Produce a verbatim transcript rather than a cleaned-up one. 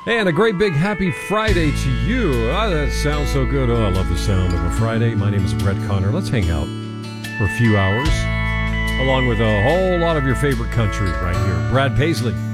And a great big happy Friday to you. Ah, that sounds so good. Oh, I love the sound of a Friday. My name is Brett Connor. Let's hang out for a few hours, along with a whole lot of your favorite country right here. Brad Paisley.